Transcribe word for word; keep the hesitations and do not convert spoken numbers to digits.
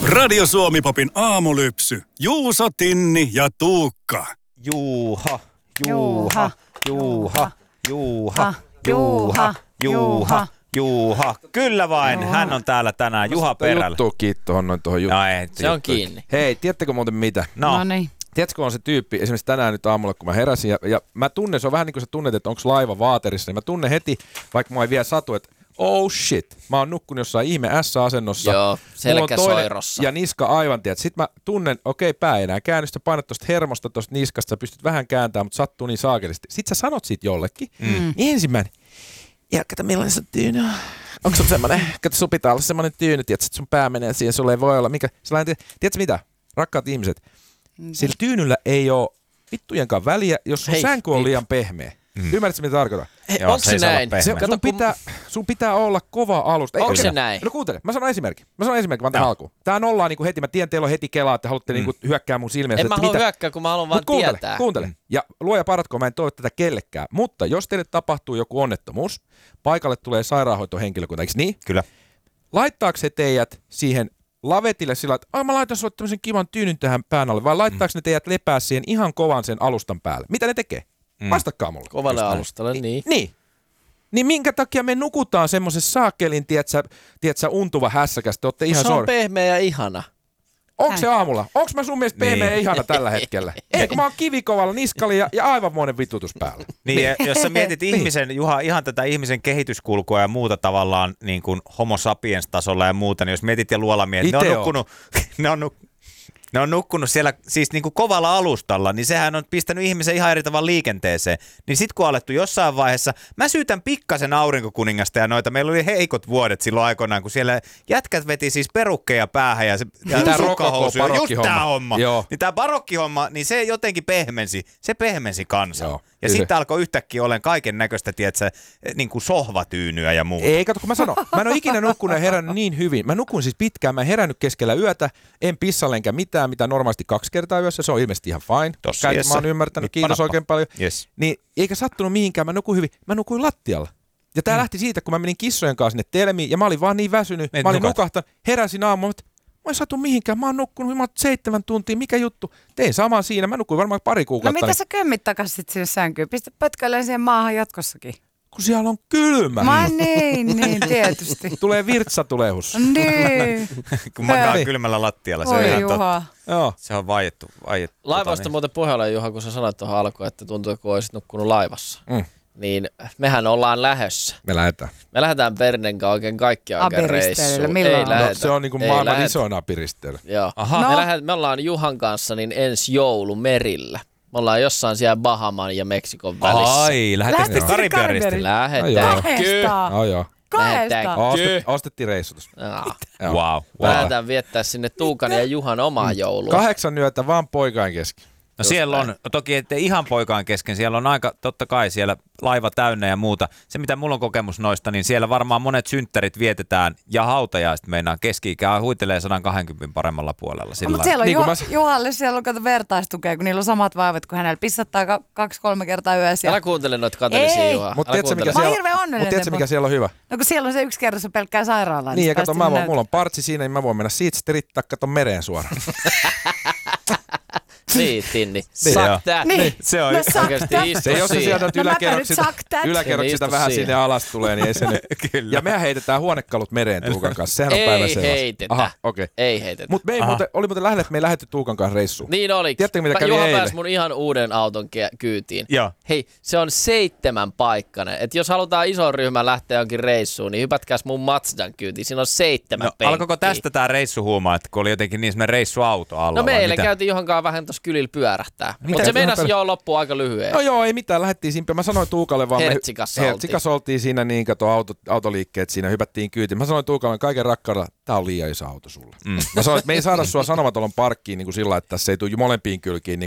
Radio Suomi-popin aamulypsy. Juuso, Tinni ja Tuukka. Juuha, Juuha, Juuha, Juuha, Juuha, Juuha, Juuha. Kyllä vain, hän on täällä tänään, Juha Perällä. Juttu kiinni tuohon noin tuohon juttuun. No ei, se on kiinni. Hei, tiedättekö muuten mitä? No. No niin. Tiedätkö, on se tyyppi, esimerkiksi tänään nyt aamulla, kun mä heräsin, ja, ja mä tunnen, se on vähän niin kuin sä tunnet, että onko laiva vaaterissa, niin mä tunnen heti, vaikka mä ei vielä satu, että oh shit, mä oon nukkunut jossain ihme S-asennossa. Joo, selkä soirossa. Ja niska aivan, tiedät. Sitten mä tunnen, okei, pää ei enää käännystä, painat tuosta hermosta tuosta niskasta, sä pystyt vähän kääntämään, mutta sattuu niin saakelisti. Sitten sä sanot siitä jollekin, mm. niin ensimmäinen, ja kato millainen se tyyny on. Onko se semmoinen, kato sun pitää olla semmoinen tyyny, tiedät, että sun pää menee siihen, sulle ei voi olla, mikä, sellainen, tiedätkö mitä, rakkaat ihmiset, mm. sillä tyynyllä ei ole vittujenkaan väliä, jos sun Hei, sänky on liian pehmeä. Mm. Ymmärrätkö, mitä tarkoitan? Joo, onko se, se näin? Se, Kato, sun, pitää, sun pitää olla kova alusta. Onko se näin? No kuuntele, mä sanon esimerkki. Mä sanon esimerkki vaan tähän alkuun. Tää nollaa niinku heti, mä tiedän, teillä on heti kelaa, että haluatte mm. niinku hyökkää mun silmiä. En mä halua hyökkää, kun mä haluan vaan kuuntele, tietää. Kuuntele, mm. ja luoja paratko, mä en toivo tätä kellekään. Mutta jos teille tapahtuu joku onnettomuus, paikalle tulee sairaanhoitohenkilökunta, eikö niin? Kyllä. Laittaako se teidät siihen lavetille sillä, että ai mä laitan sulle tämmöisen kivan tyynyn tähän pään alle, vai laittaako mm. ne teidät lepää siihen ihan kovan sen alustan päälle? Mitä ne tekee? Mm. Vastatkaa mulle. Kovalle alustalle, niin. Niin. Niin minkä takia me nukutaan semmoisessa saakelin, tiedätkö, tiedätkö untuva hässäkäs, te ootte ihan se on pehmeä ja ihana. Onko se aamulla? Onko mä sun mielestä pehmeä niin. ja ihana tällä hetkellä? Ei, kun mä oon kivikovalla niskali ja, ja aivanmoinen vitutus päällä. Niin, ja jos sä mietit ihmisen, Juha, ihan tätä ihmisen kehityskulkua ja muuta tavallaan niin kuin homo sapiens tasolla ja muuta, niin jos mietit ja luolamiehet, ne on nukkunut, ne on nukkunut. Ne on nukkunut siellä siis niinku kovalla alustalla, niin sehän on pistänyt ihmisen ihan eri tavalla liikenteeseen. Niin sit kun on alettu jossain vaiheessa, mä syytän pikkasen aurinkokuningasta ja noita, meillä oli heikot vuodet silloin aikoinaan, kun siellä jätkät veti siis perukkeja päähän ja se ja sukkahousuja, just tää homma. Joo. Niin tää barokkihomma, niin se jotenkin pehmensi, se pehmensi kansaa. Joo. Ja sitten se alkoi yhtäkkiä olemaan kaiken näköistä, tiedätkö, niin kuin sohvatyynyä ja muuta. Ei, kato, kun mä sanon, mä en ole ikinä nukkunut ja herännyt niin hyvin. Mä nukun siis pitkään, mä en herännyt keskellä yötä, en pissalle enkä mitään, mitä normaalisti kaksi kertaa yössä, se on ilmeisesti ihan fine. Tossa, yes, mä oon ymmärtänyt, nyt kiitos panappa. oikein paljon. Yes. Niin eikä sattunut mihinkään, mä nukuin hyvin, mä nukuin lattialla. Ja tää mm. lähti siitä, kun mä menin kissojen kanssa sinne telmiin ja mä olin vaan niin väsynyt, Meet mä olin nukat. nukahtanut, heräsin aamulla, että mä en satu mihinkään, mä oon nukkunut mä oon seitsemän tuntia, mikä juttu? Tein samaa siinä, mä nukuin varmaan pari kuukautta. No mitä sä kömmit takas sit sinne sänkyyn? Pistä pötköilleen siihen maahan jatkossakin. Kun siellä on kylmä. Mä niin, niin tietysti. Tulee virtsatulehus. Niin. kun makaa kylmällä lattialla, se on Oi ihan Juha. Joo. Se on vaiettu. vaiettu Laivoista tota, muuten puheella, Juha, kun sä sanoit tuohon alkuun, että tuntuu, kun olisit nukkunut laivassa. Mm. Niin mehän ollaan lähössä. Me lähdetään. Me lähdetään Pernen kanssa oikein kaikki oikein Apiristeille, reissuun. milloin? Ei No, lähetä. No, se on niinku Ei maailman lähetä. isoin apiristeily. Joo. Aha. Me, No. lähdet, me ollaan Juhan kanssa niin ensi joulu merillä. Me ollaan jossain siellä Bahaman ja Meksikon välissä. Ai, lähdettekö Lähdettekö sitten Karibian Karibian ristille? Lähetään. Kahdesta. Oh, joo. Kahdesta. Ostet, ostettiin reissutus. Jaa. Joo. Wow. Me wow. lähdetään viettää sinne Tuukan ja Juhan omaa joulua. Kahdeksan yötä vaan poikain kesken. No siellä on, toki ettei ihan poikaan kesken, siellä on aika, totta kai siellä laiva täynnä ja muuta. Se mitä mulla on kokemus noista, niin siellä varmaan monet synttärit vietetään ja hautajaiset meinaan keski-ikää huitelee sata kaksikymmentä paremmalla puolella. No, mutta siellä on Niin Juha, kuin mä- Juhalle siellä on kato vertaistukea, kun niillä on samat vaivat, kun hänellä pissattaa ka- kaksi-kolme kertaa yössä. Älä kuuntele noita kateellisia, Ei. Juha. Mutta Älä tiedätkö, mikä kuuntele. Mä oon siellä, hirveän onnellinen, mut tiedätkö, että mikä mä- siellä on hyvä? No kun siellä on se yksi kerros pelkkää sairaalaa. Niin, ja päästä kato, mä sinne voin, mulla on partsi siinä, niin mä voin mennä siitä sitten rittaa, kato mereen suoraan. Niin, Tinni. Niin, Suck joo. that. Niin. Se on No yksi. suck Oikeasti that. istu Se, jos se siihen. sieltä No mäpä yläkerroksita, nyt suck that. yläkerroksita Istu vähän siihen. sinne alas tulee, niin ei se nyt. Kyllä. Ja mehän heitetään huonekalut mereen Tuukan kanssa, sehän on Ei päivänselvä. heitetä. Aha, okei. Okay. Ei heitetä. Mutta me ei muuten, oli muuten lähellä, että me ei lähdetty Tuukan kanssa reissuun. Niin oli. Tiedättekö, mitä kävi Juha eilen? pääsi mun ihan uuden auton ke- kyytiin. Joo. Hei, se on seitsemän paikkainen. Et jos halutaan iso ryhmä lähteä jonkin reissuun, niin hypätkääs mun Mazdan kyytiin. Siinä on seitsemän No, penkkiä. alkoiko tästä tää reissuhuuma, että kun oli jotenkin niin semmoinen reissuauto alla? No me vai eilen mitä? käytiin johonkaan vähän tuossa kylillä pyörähtää. Mutta se Mitä? meinasi Mitä? jo loppuun aika lyhyen. No joo, ei mitään, lähdettiin simpiä. Mä sanoin Tuukalle vaan... Hertsikassa me, oltiin. Hertsikassa oltiin siinä, niin kato auto, autoliikkeet siinä, hypättiin kyytiin. Mä sanoin Tuukalle kaiken rakkaudella, tää on liian iso auto sulle. Mm. Mä sanoin, että me ei saada sua sanomatolon parkkiin niin kuin sillä, että tässä ei tule molempiin kylkiin niin